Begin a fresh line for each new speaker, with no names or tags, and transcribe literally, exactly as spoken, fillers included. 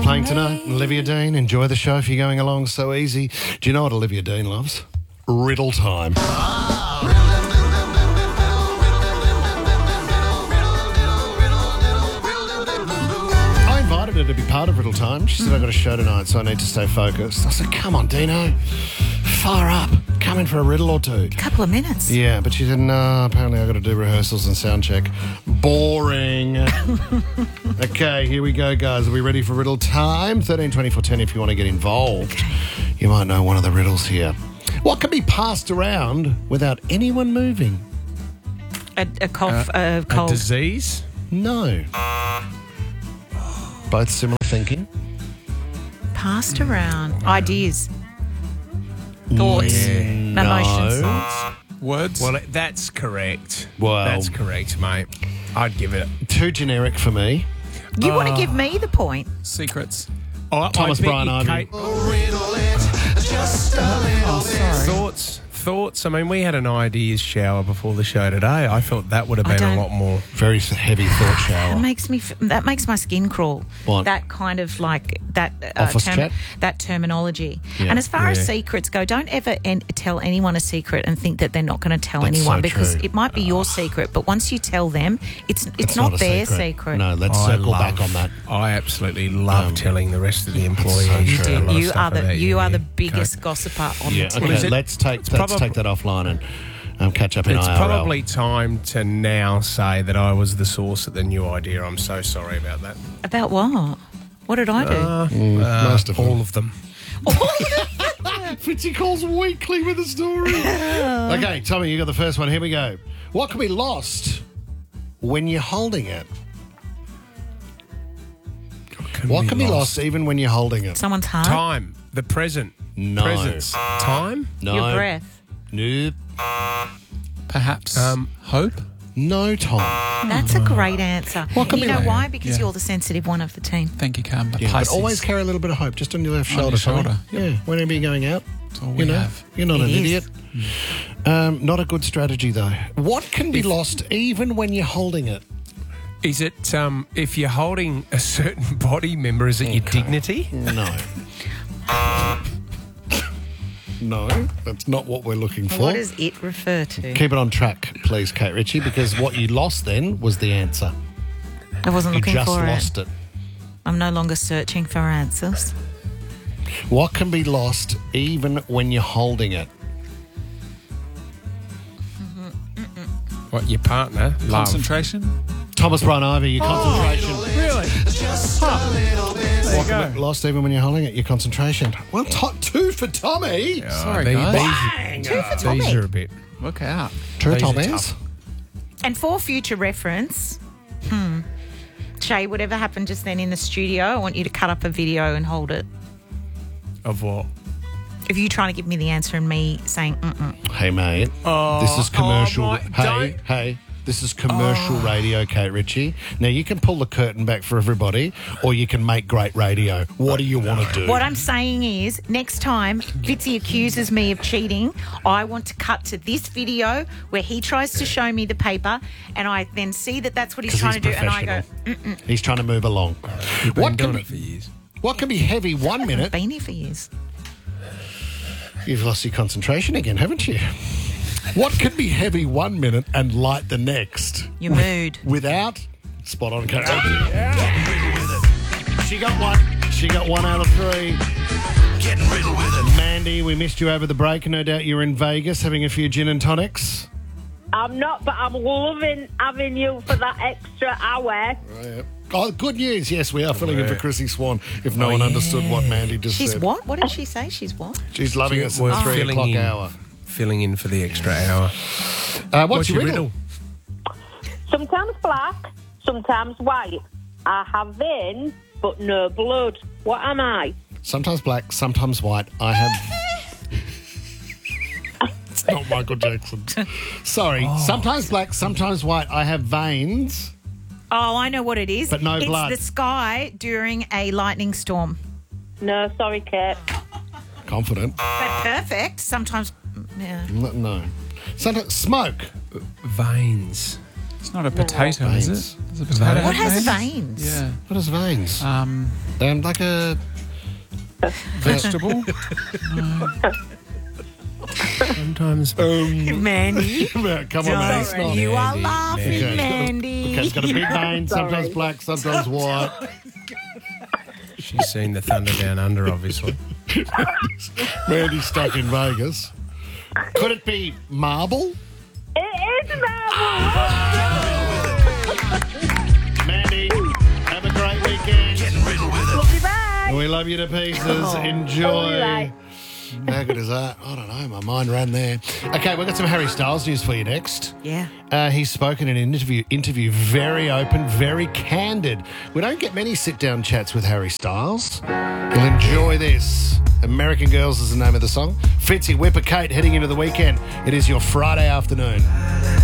playing tonight. Olivia Dean, enjoy the show if you're going along so easy. Do you know what Olivia Dean loves? Riddle time. I invited her to be part of Riddle Time. She said, I've got a show tonight, so I need to stay focused. I said, come on, Dino. Far up. Come in for a riddle or two.
Couple of minutes.
Yeah, but she said, no, apparently I've got to do rehearsals and sound check. Boring. Okay, here we go, guys. Are we ready for riddle time? thirteen twenty-four ten if you want to get involved.
Okay.
You might know one of the riddles here. What can be passed around without anyone moving?
A, a cough, a
A
cold.
disease?
No. Both similar thinking.
Passed around. Ideas. Thoughts.
Yeah.
Emotions.
No.
Words?
Well, that's correct.
Well-
That's correct, mate. I'd give it.
Too generic for me.
You want to give me the point?
Secrets?
Oh,
Thomas
I bet
Brian
you,
Ivy.
Kate,
Oh, sorry.
thoughts? Thoughts? I mean, we had an ideas shower before the show today. I thought that would have
I
been a
don't-
lot more.
Very heavy thought
That
shower.
makes me. f- That makes my skin crawl.
What?
That kind of like that uh,
Office chat?
that terminology.
Yeah.
And as far as
Yeah.
secrets go, don't ever en- tell anyone a secret and think that they're not going to tell
That's
anyone
so
because
true.
it might be your secret. But once you tell them, it's it's,
It's
not,
a
their secret.
No, let's
I
circle
love-
back on that.
I absolutely love
Um,
telling the rest of the employees.
so
a
true.
lot of
You
stuff
are the
about
you are the
yeah.
biggest gossiper on
Yeah,
the team.
okay,
is it?
let's take let's
probab-
take that offline and um, catch up in
It's
I R L.
probably time to now say that I was the source of the new idea. I'm so sorry about that.
About what? What did I do?
Uh,
most of them.
all of them.
Fitzy calls weekly with a story. Okay, Tommy, you got the first one. Here we go. What can be lost when you're holding it? What can be lost even when you're holding it?
Someone's heart.
Time. The present.
No.
Presence. Time.
No.
Your breath.
Nope.
Perhaps
Um,
hope?
No, Tom.
That's a great answer.
What can
you
be
know
like-
why? Because
Yeah.
you're the sensitive one of the team.
Thank you, Cam.
Yeah, but
Pisces.
always carry a little bit of hope, just on your left
On
shoulder.
your
Tommy.
shoulder.
Yeah, whenever you're going out.
That's all
You
we
know,
have.
you're not
It
an
is.
idiot. Um, not a good strategy, though. What can be lost even when you're holding it?
Is it um, if you're holding a certain body member? Is it your dignity?
No. No, that's not what we're looking for.
What does it refer to?
Keep it on track, please, Kate Ritchie, because what you lost then was the answer.
I wasn't
You
looking
just
for
lost
it.
it.
I'm no longer searching for answers.
What can be lost even when you're holding it?
What your partner? Love.
Concentration?
Thomas Brian Ivy, your concentration.
Really?
What can be lost even when you're holding it? Your concentration. Well, top two for Tommy.
Sorry,
these,
guys.
These,
Two for Tommy.
these are a bit.
Look out.
True,
These are
Tommy's.
tough.
And for future reference, hmm, Shay, whatever happened just then in the studio, I want you to cut up a video and hold it.
Of what?
Of you trying to give me the answer and me saying, mm-mm.
Hey, mate.
Oh,
this is commercial.
oh my-
hey,
don't-
hey. This is commercial radio, Kate Ritchie. Now, you can pull the curtain back for everybody, or you can make great radio. What do you want to do?
What I'm saying is, next time Fitzy accuses me of cheating, I want to cut to this video where he tries to show me the paper, and I then see that that's what he's
'Cause
trying
he's
to do, and I go,
professional. He's trying to move along.
You've been
What
doing
can,
it for years.
what can be heavy one
I've
minute?
been here for years.
You've lost your concentration again, haven't you? What can be heavy one minute and light the next?
Your mood.
Without spot on, Kate Ritchie. She got one. She got one out of three.
Getting riddle with it.
Mandy, we missed you over the break. No doubt you're in Vegas having a few gin and tonics.
I'm not, but I'm loving having you for that extra hour.
Oh, good news. Yes, we are filling in for
Yeah.
Chrissy Swan, if no
Oh,
one
yeah.
understood what Mandy just
She's
said.
what? What did she say? She's what?
She's loving us in
We're
the three
filling
o'clock
in.
hour.
Filling in for the extra hour.
Uh, what's, your riddle?
Sometimes black, sometimes white. I have veins, but no blood. What am I?
Sometimes black, sometimes white. I have... It's not Michael Jackson. Sorry. Sometimes black, sometimes white. I have veins.
Oh, I know what it is.
But no
it's
blood.
the sky during a lightning storm.
No, sorry, Kate.
Confident.
But perfect. Sometimes, yeah.
No. no. Sometimes smoke.
Veins.
It's not a potato, is it? How-
What has
veins?
veins?
Yeah.
What is veins?
Um,
Um, like a
vegetable.
Sometimes.
Mandy.
Come on, man. It's not.
You are
Mandy,
laughing,
Okay, it's got a-
Mandy.
Okay, it's got a big vein, sometimes black, sometimes white.
She's seen the Thunder Down Under, obviously.
Mandy's stuck in Vegas. Could it be marble?
It is marble.
Mandy, have a great weekend.
Getting riddled with it.
Love you, bye.
We love you to pieces.
Oh,
Enjoy.
right.
How good is that? I don't know. My mind ran there. Okay, we've got some Harry Styles news for you next.
Yeah.
Uh, he's spoken in an interview, interview very open, very candid. We don't get many sit-down chats with Harry Styles. You'll enjoy this. American Girls is the name of the song. Fitzy, Whipper, Kate, heading into the weekend. It is your Friday afternoon.